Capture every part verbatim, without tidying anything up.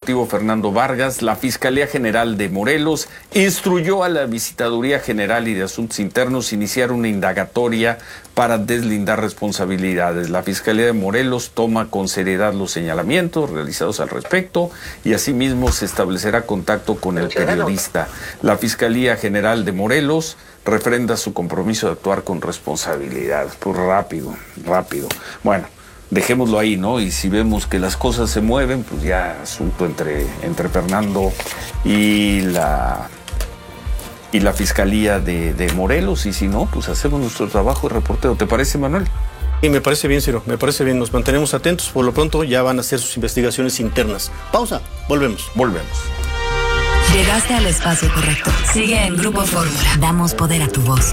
Deportivo Fernando Vargas, la Fiscalía General de Morelos instruyó a la Visitaduría General y de Asuntos Internos iniciar una indagatoria para deslindar responsabilidades. La Fiscalía de Morelos toma con seriedad los señalamientos realizados al respecto y asimismo se establecerá contacto con el periodista. La Fiscalía General de Morelos refrenda su compromiso de actuar con responsabilidad. Pues rápido, rápido. Bueno, dejémoslo ahí, ¿no? Y si vemos que las cosas se mueven, pues ya asunto entre, entre Fernando y la... y la Fiscalía de, de Morelos, y si no, pues hacemos nuestro trabajo de reportero. ¿Te parece, Manuel? Sí, me parece bien, Ciro, me parece bien. Nos mantenemos atentos. Por lo pronto ya van a hacer sus investigaciones internas. Pausa, volvemos. Volvemos. Llegaste al espacio correcto. Sigue en Grupo Fórmula. Damos poder a tu voz.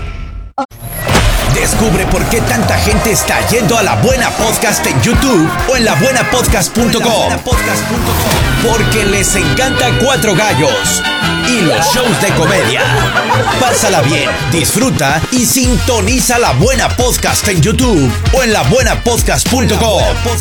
Descubre por qué tanta gente está yendo a La Buena Podcast en YouTube o en la buena podcast punto com. Porque les encanta Cuatro Gallos y los shows de comedia. Pásala bien, disfruta y sintoniza La Buena Podcast en YouTube o en la buena podcast punto com.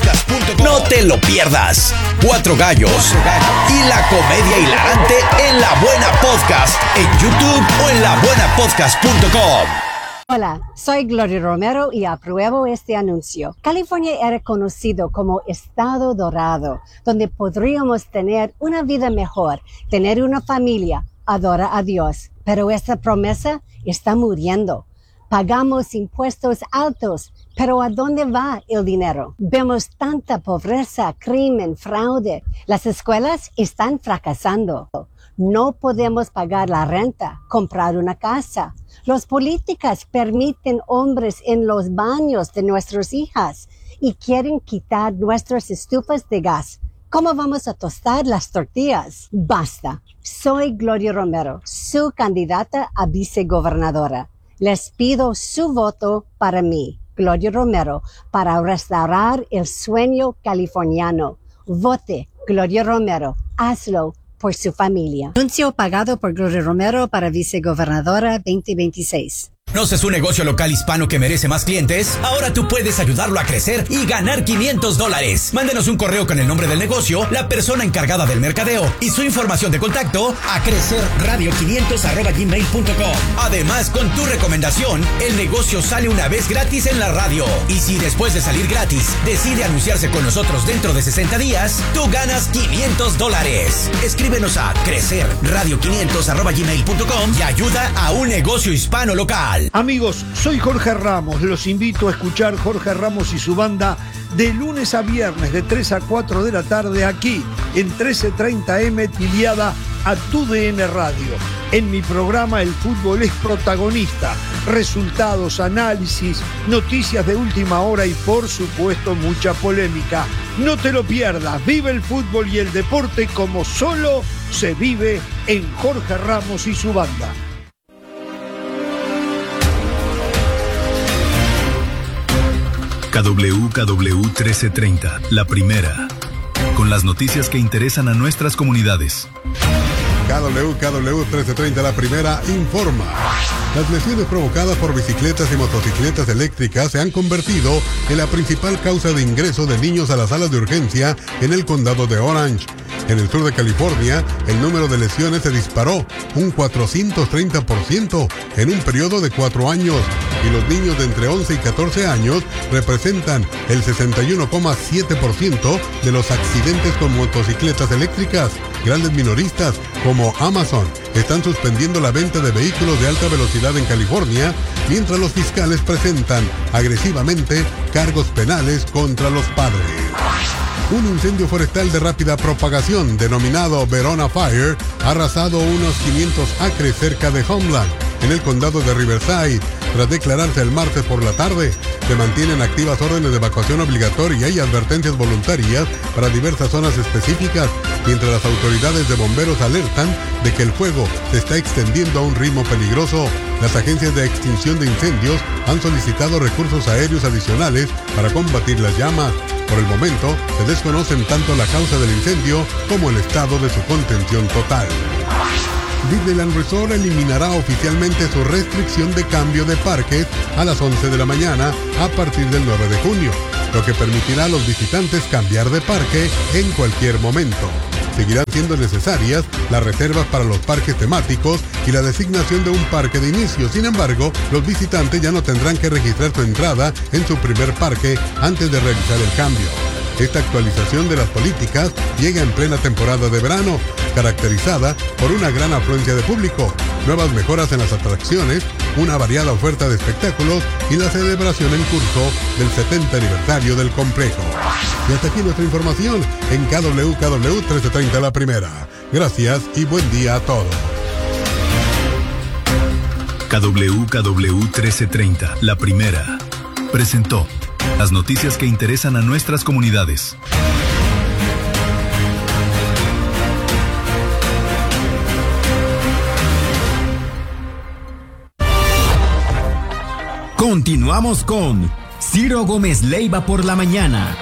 No te lo pierdas. Cuatro Gallos y la comedia hilarante en La Buena Podcast en YouTube o en la buena podcast punto com. Hola, soy Gloria Romero y apruebo este anuncio. California era conocido como Estado Dorado, donde podríamos tener una vida mejor, tener una familia, adorar a Dios. Pero esta promesa está muriendo. Pagamos impuestos altos, pero ¿a dónde va el dinero? Vemos tanta pobreza, crimen, fraude. Las escuelas están fracasando. No podemos pagar la renta, comprar una casa. Los políticos permiten hombres en los baños de nuestras hijas y quieren quitar nuestras estufas de gas. ¿Cómo vamos a tostar las tortillas? Basta. Soy Gloria Romero, su candidata a vicegobernadora. Les pido su voto para mí, Gloria Romero, para restaurar el sueño californiano. Vote, Gloria Romero. Hazlo por su familia. Anuncio pagado por Gloria Romero para vicegobernadora veinte veintiséis. ¿Conoces un negocio local hispano que merece más clientes? Ahora tú puedes ayudarlo a crecer y ganar quinientos dólares. Mándenos un correo con el nombre del negocio, la persona encargada del mercadeo y su información de contacto a crecerradio quinientos arroba gmail punto com. Además, con tu recomendación, el negocio sale una vez gratis en la radio. Y si después de salir gratis decide anunciarse con nosotros dentro de sesenta días, tú ganas quinientos dólares. Escríbenos a crecerradio quinientos arroba gmail punto com y ayuda a un negocio hispano local. Amigos, soy Jorge Ramos. Los invito a escuchar Jorge Ramos y su banda de lunes a viernes de tres a cuatro de la tarde aquí en trece treinta eme tiliada a tu D N Radio. En mi programa el fútbol es protagonista. Resultados, análisis, noticias de última hora y por supuesto mucha polémica. No te lo pierdas. Vive el fútbol y el deporte como solo se vive en Jorge Ramos y su banda. K W K W trece treinta, la primera, con las noticias que interesan a nuestras comunidades. K W K W trece treinta, la primera, informa. Las lesiones provocadas por bicicletas y motocicletas eléctricas se han convertido en la principal causa de ingreso de niños a las salas de urgencia en el condado de Orange. En el sur de California, el número de lesiones se disparó un cuatrocientos treinta por ciento en un periodo de cuatro años, y los niños de entre once y catorce años representan el sesenta y uno coma siete por ciento de los accidentes con motocicletas eléctricas. Grandes minoristas como Amazon están suspendiendo la venta de vehículos de alta velocidad en California, mientras los fiscales presentan agresivamente cargos penales contra los padres. Un incendio forestal de rápida propagación, denominado Verona Fire, ha arrasado unos quinientos acres cerca de Homeland, en el condado de Riverside. Tras declararse el martes por la tarde, se mantienen activas órdenes de evacuación obligatoria y advertencias voluntarias para diversas zonas específicas, mientras las autoridades de bomberos alertan de que el fuego se está extendiendo a un ritmo peligroso. Las agencias de extinción de incendios han solicitado recursos aéreos adicionales para combatir las llamas. Por el momento, se desconocen tanto la causa del incendio como el estado de su contención total. Disneyland Resort eliminará oficialmente su restricción de cambio de parques a las once de la mañana a partir del nueve de junio, lo que permitirá a los visitantes cambiar de parque en cualquier momento. seguirán siendo necesarias las reservas para los parques temáticos y la designación de un parque de inicio. Sin embargo, los visitantes ya no tendrán que registrar su entrada en su primer parque antes de realizar el cambio. Esta actualización de las políticas llega en plena temporada de verano, caracterizada por una gran afluencia de público, nuevas mejoras en las atracciones, una variada oferta de espectáculos y la celebración en curso del setenta aniversario del complejo. Y hasta aquí nuestra información en K W K W trece treinta La Primera. Gracias y buen día a todos. K W K W trece treinta La Primera presentó las noticias que interesan a nuestras comunidades. Continuamos con Ciro Gómez Leiva por la mañana.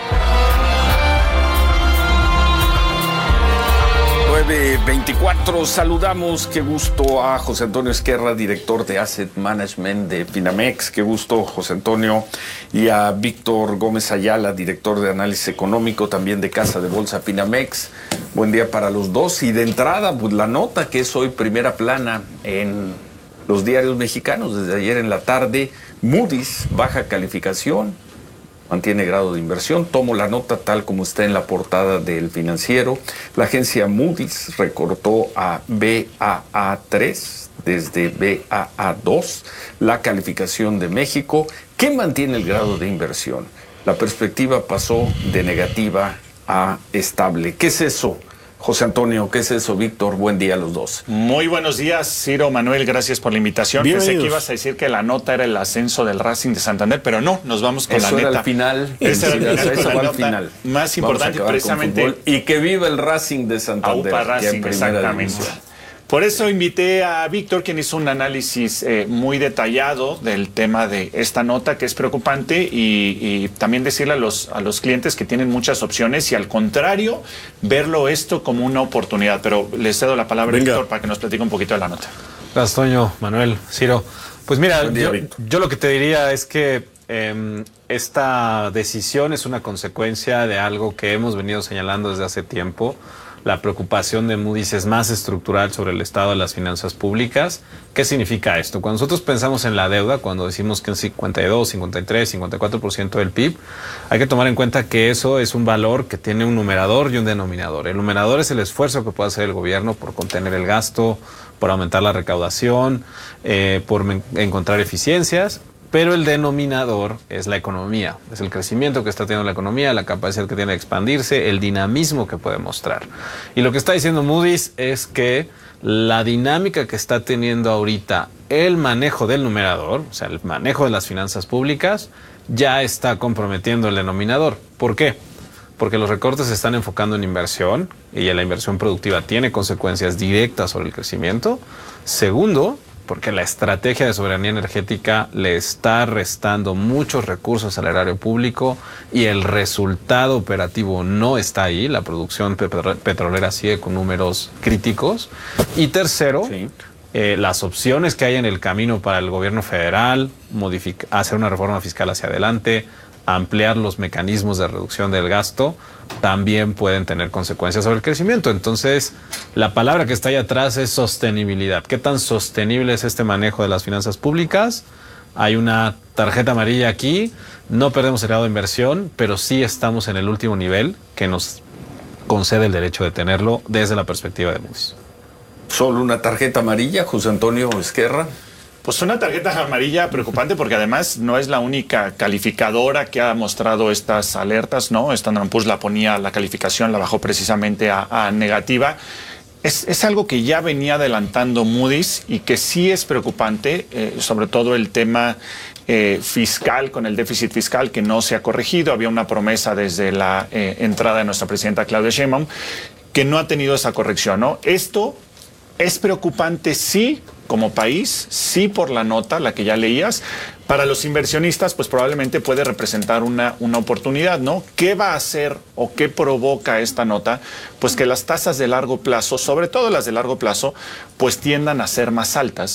nueve veinticuatro, saludamos, qué gusto a José Antonio Esquerra, director de Asset Management de Finamex, qué gusto José Antonio, y a Víctor Gómez Ayala, director de Análisis Económico también de Casa de Bolsa Finamex. Buen día para los dos, y de entrada pues la nota que es hoy primera plana en los diarios mexicanos desde ayer en la tarde. Moody's baja calificación, mantiene grado de inversión. Tomo la nota tal como está en la portada del Financiero. La agencia Moody's recortó a B A A tres desde B A A dos la calificación de México, que mantiene el grado de inversión. La perspectiva pasó de negativa a estable. ¿Qué es eso? José Antonio, ¿qué es eso? Víctor, buen día a los dos. Muy buenos días, Ciro, Manuel, gracias por la invitación. Pensé que ibas a decir que la nota era el ascenso del Racing de Santander, pero no, nos vamos con eso la neta. Eso era al final. Eso era el final, eso la va al nota final. Más importante, precisamente. Y que viva el Racing de Santander. Aupa Racing, exactamente. División. Por eso invité a Víctor, quien hizo un análisis eh, muy detallado del tema de esta nota, que es preocupante, y, y también decirle a los, a los clientes que tienen muchas opciones y al contrario, verlo esto como una oportunidad. Pero les cedo la palabra a Víctor para que nos platique un poquito de la nota. Gracias, Toño, Manuel, Ciro. Pues mira, día, yo, yo lo que te diría es que eh, esta decisión es una consecuencia de algo que hemos venido señalando desde hace tiempo. La preocupación de Moody's es más estructural sobre el estado de las finanzas públicas. ¿Qué significa esto? Cuando nosotros pensamos en la deuda, cuando decimos que en cincuenta y dos, cincuenta y tres, cincuenta y cuatro por ciento del P I B, hay que tomar en cuenta que eso es un valor que tiene un numerador y un denominador. El numerador es el esfuerzo que puede hacer el gobierno por contener el gasto, por aumentar la recaudación, eh, por encontrar eficiencias. Pero el denominador es la economía, es el crecimiento que está teniendo la economía, la capacidad que tiene de expandirse, el dinamismo que puede mostrar. Y lo que está diciendo Moody's es que la dinámica que está teniendo ahorita el manejo del numerador, o sea, el manejo de las finanzas públicas, ya está comprometiendo el denominador. ¿Por qué? Porque los recortes se están enfocando en inversión y la inversión productiva tiene consecuencias directas sobre el crecimiento. Segundo, porque la estrategia de soberanía energética le está restando muchos recursos al erario público y el resultado operativo no está ahí, la producción petrolera sigue con números críticos. Y tercero, sí. eh, las opciones que hay en el camino para el gobierno federal, hacer una reforma fiscal hacia adelante, ampliar los mecanismos de reducción del gasto, también pueden tener consecuencias sobre el crecimiento. Entonces, la palabra que está ahí atrás es sostenibilidad. ¿Qué tan sostenible es este manejo de las finanzas públicas? Hay una tarjeta amarilla aquí, no perdemos el grado de inversión, pero sí estamos en el último nivel que nos concede el derecho de tenerlo desde la perspectiva de Moody's. ¿Solo una tarjeta amarilla, José Antonio Esquerra? Pues una tarjeta amarilla preocupante porque además no es la única calificadora que ha mostrado estas alertas, ¿no? Standard and Poor's la ponía, la calificación la bajó precisamente a, a negativa. Es, es algo que ya venía adelantando Moody's y que sí es preocupante, eh, sobre todo el tema eh, fiscal, con el déficit fiscal que no se ha corregido. Había una promesa desde la eh, entrada de nuestra presidenta Claudia Sheinbaum que no ha tenido esa corrección, ¿no? Esto es preocupante, sí, como país, sí por la nota, la que ya leías. Para los inversionistas, pues probablemente puede representar una, una oportunidad, ¿no? ¿Qué va a hacer o qué provoca esta nota? Pues que las tasas de largo plazo, sobre todo las de largo plazo, pues tiendan a ser más altas.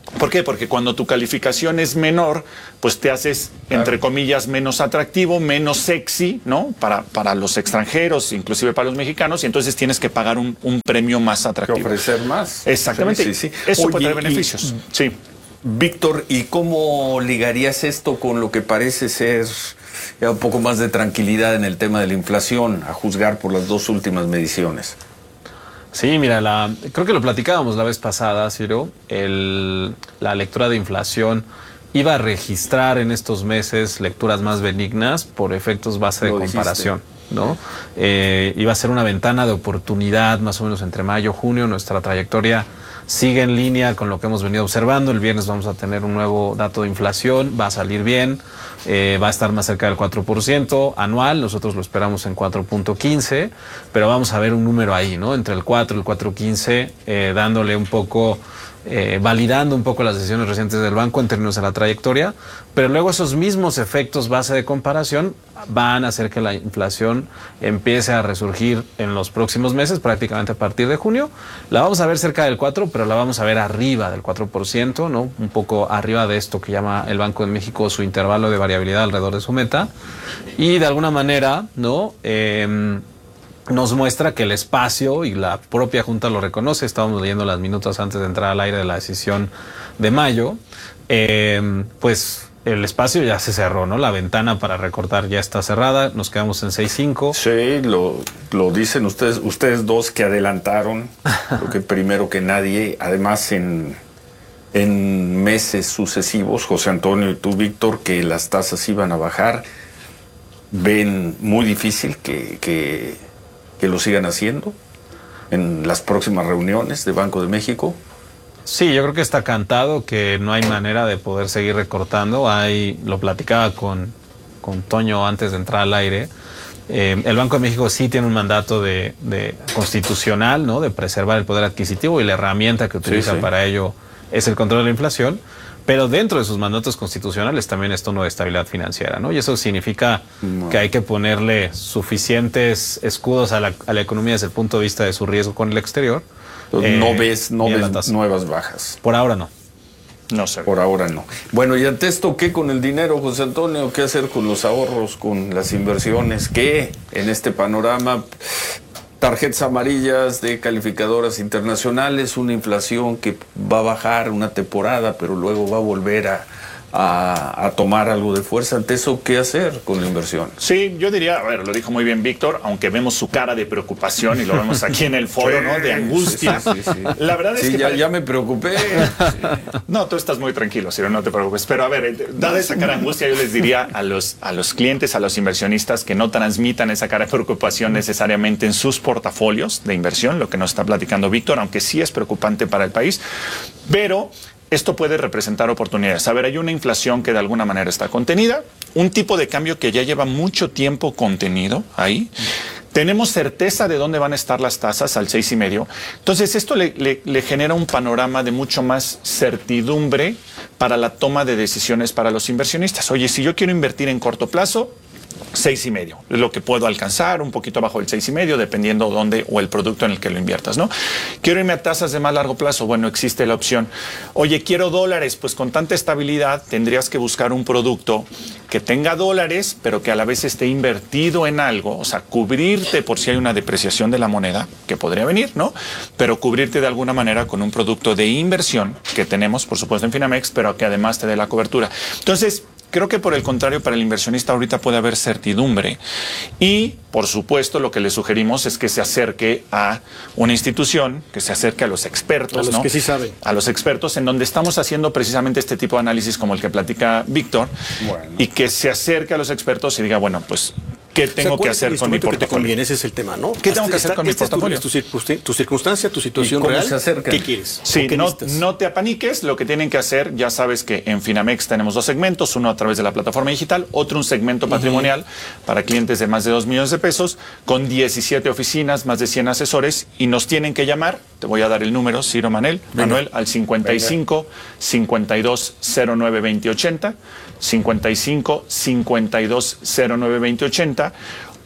¿Por qué? Porque cuando tu calificación es menor, pues te haces, claro, entre comillas, menos atractivo, menos sexy, ¿no? Para, para los extranjeros, inclusive para los mexicanos, y entonces tienes que pagar un, un premio más atractivo. Que ofrecer más. Exactamente. Sí, sí, sí. Eso Oye, puede tener beneficios. Y, sí. Víctor, ¿y cómo ligarías esto con lo que parece ser ya un poco más de tranquilidad en el tema de la inflación, a juzgar por las dos últimas mediciones? Sí, mira, la, creo que lo platicábamos la vez pasada, Ciro, el, la lectura de inflación iba a registrar en estos meses lecturas más benignas por efectos base de Lo comparación, ¿no? Eh, iba a ser una ventana de oportunidad más o menos entre mayo y junio. Nuestra trayectoria sigue en línea con lo que hemos venido observando. El viernes vamos a tener un nuevo dato de inflación, va a salir bien, eh, va a estar más cerca del cuatro por ciento anual, nosotros lo esperamos en cuatro punto quince, pero vamos a ver un número ahí, ¿no? Entre el cuatro y el cuatro punto quince, eh, dándole un poco... Eh, validando un poco las decisiones recientes del banco en términos de la trayectoria, pero luego esos mismos efectos base de comparación van a hacer que la inflación empiece a resurgir en los próximos meses, prácticamente a partir de junio. La vamos a ver cerca del cuatro, pero la vamos a ver arriba del cuatro por ciento, ¿no? Un poco arriba de esto que llama el Banco de México su intervalo de variabilidad alrededor de su meta, y de alguna manera, ¿no? Eh, nos muestra que el espacio, y la propia Junta lo reconoce, estábamos leyendo las minutos antes de entrar al aire de la decisión de mayo, eh, pues el espacio ya se cerró, ¿no? La ventana para recortar ya está cerrada, nos quedamos en seis punto cinco. Sí, lo, lo dicen ustedes, ustedes dos que adelantaron, creo que primero que nadie, además en, en meses sucesivos, José Antonio y tú, Víctor, que las tasas iban a bajar, ven muy difícil que... que que lo sigan haciendo en las próximas reuniones de Banco de México. Sí, yo creo que está cantado que no hay manera de poder seguir recortando. Hay, lo platicaba con, con Toño antes de entrar al aire. Eh, el Banco de México sí tiene un mandato de, de constitucional, ¿no? De preservar el poder adquisitivo, y la herramienta que utiliza sí, sí. para ello es el control de la inflación. Pero dentro de sus mandatos constitucionales también está uno de estabilidad financiera, ¿no? Y eso significa no. que hay que ponerle suficientes escudos a la, a la economía desde el punto de vista de su riesgo con el exterior. No eh, ves, no ves nuevas bajas. Por ahora no. No sé. Por ahora no. Bueno, y ante esto, ¿qué con el dinero, José Antonio? ¿Qué hacer con los ahorros, con las inversiones? ¿Qué en este panorama? Tarjetas amarillas de calificadoras internacionales, una inflación que va a bajar una temporada, pero luego va a volver a, a, a tomar algo de fuerza. Ante eso, ¿qué hacer con la inversión? Sí, yo diría, a ver, lo dijo muy bien Víctor, aunque vemos su cara de preocupación y lo vemos aquí en el foro, sí, ¿no? De angustia. Sí, sí, sí, sí. La verdad es sí, que... ya, ya me preocupé. Sí. No, tú estás muy tranquilo, Ciro, no te preocupes. Pero a ver, dada esa cara de angustia, yo les diría a los, a los clientes, a los inversionistas, que no transmitan esa cara de preocupación necesariamente en sus portafolios de inversión, lo que nos está platicando Víctor, aunque sí es preocupante para el país, pero... esto puede representar oportunidades. A ver, hay una inflación que de alguna manera está contenida, un tipo de cambio que ya lleva mucho tiempo contenido ahí. Tenemos certeza de dónde van a estar las tasas al seis y medio. Entonces, esto le, le, le genera un panorama de mucho más certidumbre para la toma de decisiones para los inversionistas. Oye, si yo quiero invertir en corto plazo, seis y medio, es lo que puedo alcanzar, un poquito abajo del seis y medio, dependiendo dónde o el producto en el que lo inviertas, ¿no? Quiero irme a tasas de más largo plazo, bueno, existe la opción. Oye, quiero dólares, pues con tanta estabilidad tendrías que buscar un producto que tenga dólares, pero que a la vez esté invertido en algo, o sea, cubrirte por si hay una depreciación de la moneda, que podría venir, ¿no? Pero cubrirte de alguna manera con un producto de inversión que tenemos, por supuesto, en Finamex, pero que además te dé la cobertura. Entonces, creo que por el contrario, para el inversionista ahorita puede haber certidumbre y, por supuesto, lo que le sugerimos es que se acerque a una institución, que se acerque a los expertos, a los ¿no? que sí saben. A los expertos, en donde estamos haciendo precisamente este tipo de análisis como el que platica Víctor, bueno. y que se acerque a los expertos y diga, bueno, pues, ¿qué tengo o sea, que hacer con mi portafolio? Que te conviene, ese es el tema, ¿no? ¿Qué tengo que hacer con mi portafolio? Tu, tu, tu circunstancia, tu situación real, ¿qué quieres? Sí, no, no te apaniques, lo que tienen que hacer, ya sabes que en Finamex tenemos dos segmentos, uno a través de la plataforma digital, otro un segmento patrimonial uh-huh. para clientes de más de dos millones de pesos, con diecisiete oficinas, más de cien asesores, y nos tienen que llamar, te voy a dar el número, Ciro Manuel, Manuel al cincuenta y cinco, cincuenta y dos, cero nueve, veinte, ochenta, cincuenta y cinco, cincuenta y dos, cero nueve, veinte, ochenta,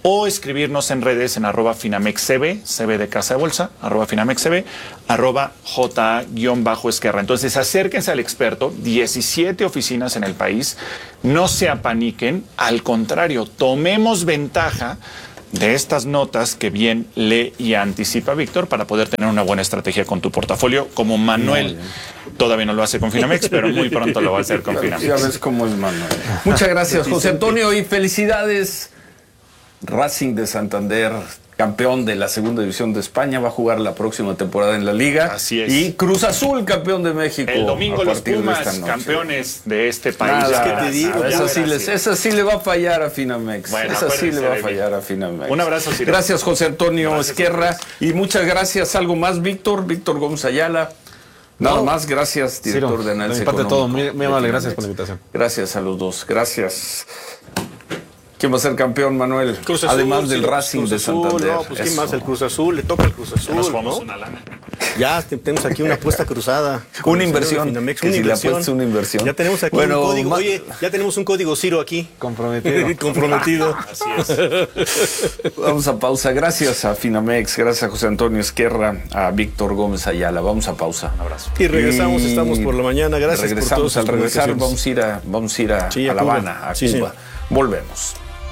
o escribirnos en redes en arroba finamexcb, C B de Casa de Bolsa, arroba finamexcb, arroba J-Esquerra. Entonces acérquense al experto, diecisiete oficinas en el país, no se apaniquen, al contrario, tomemos ventaja de estas notas que bien lee y anticipa Víctor para poder tener una buena estrategia con tu portafolio, como Manuel todavía no lo hace con Finamex, pero muy pronto lo va a hacer con Finamex. Ya ves cómo es Manuel. Muchas gracias, José Antonio, y felicidades. Racing de Santander, campeón de la segunda división de España, va a jugar la próxima temporada en la Liga. Así es. Y Cruz Azul, campeón de México. El domingo los Pumas, de campeones de este país. Nada, ya te digo, verás, esa, sí verás, les, sí. esa sí le va a fallar a Finamex. Bueno, esa sí le va a de fallar mí. a Finamex. Un abrazo, Ciro. Gracias, José Antonio Gracias, Esquerra. gracias. Y muchas gracias. ¿Algo más, Víctor? Víctor Gómez Ayala. Nada No. más, gracias, director Ciro, de análisis de mi parte económico. todo, muy, muy amable, de gracias Finamex. por la invitación. Gracias a los dos, gracias. ¿Quién va a ser campeón, Manuel? Cruz Azul, Además del sí, Racing Cruz de Azul, Santander. No, pues ¿quién Eso. más? El Cruz Azul, le toca el Cruz Azul, Nos jugamos ¿no? una lana. Ya te- tenemos aquí una apuesta cruzada. Con Una el señor inversión, de Finamex, que una si le inversión. apuestas una inversión. Ya tenemos aquí Bueno, un código. ma- Oye, ya tenemos un código Ciro aquí. Comprometido. Comprometido. Así es. Vamos a pausa. Gracias a Finamex, gracias a José Antonio Esquerra, a Víctor Gómez Ayala. Vamos a pausa. Un abrazo. Y regresamos, estamos por la mañana. Gracias por Regresamos todas sus al regresar. comunicaciones. Vamos a ir a, vamos a, ir a, Sí, a a La Cuba. Habana, a Sí, Cuba. sí. Volvemos.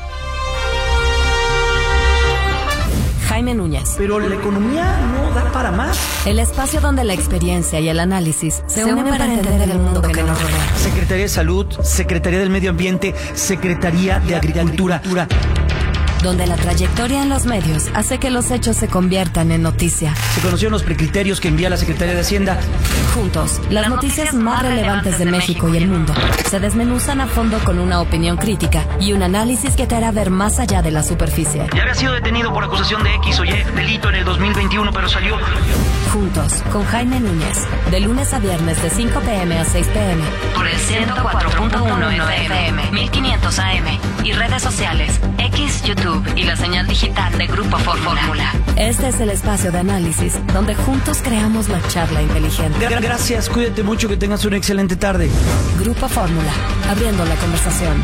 Jaime Núñez. Pero la economía no da para más. El espacio donde la experiencia y el análisis se, unen para entender el mundo que nos rodea. Secretaría de Salud, Secretaría del Medio Ambiente, Secretaría de Agricultura. Donde la trayectoria en los medios hace que los hechos se conviertan en noticia. Se conocieron los precriterios que envía la Secretaría de Hacienda. Juntos, las noticias más relevantes de México y el mundo se desmenuzan a fondo con una opinión crítica y un análisis que te hará ver más allá de la superficie. Ya había sido detenido por acusación de X o Y delito en el dos mil veintiuno, pero salió. Juntos, con Jaime Núñez, de lunes a viernes de cinco p m a seis p m por el ciento cuatro punto uno F M, mil quinientos A M y redes sociales, X, YouTube y la señal digital de Grupo Fórmula. Este es el espacio de análisis donde juntos creamos la charla inteligente. Gra- Gracias, cuídate mucho, que tengas una excelente tarde. Grupo Fórmula, abriendo la conversación.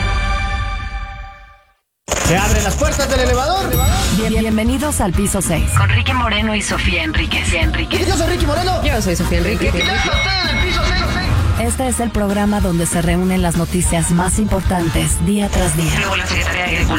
Se abren las puertas del elevador. Bien- bienvenidos al piso seis. Con Ricky Moreno y Sofía Enríquez. Enríquez. Yo soy Ricky Moreno. Yo soy Sofía Enríquez. Este es el programa donde se reúnen las noticias más importantes día tras día. Luego la Secretaría de Agricultura.